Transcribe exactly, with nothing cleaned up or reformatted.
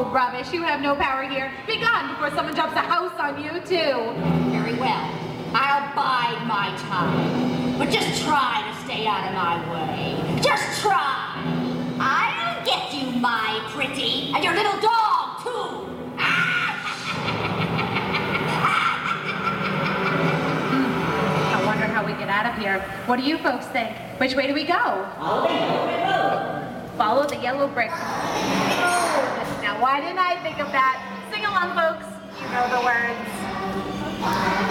Oh, rubbish. You have no power here. Be gone before someone drops a house on you, too. Very well. I'll bide my time. But just try to stay out of my way. Just try. I'll get you, my pretty. And your little dog, too. I wonder how we get out of here. What do you folks think? Which way do we go? Follow the yellow brick. Oh, now why didn't I think of that? Sing along, folks. You know the words.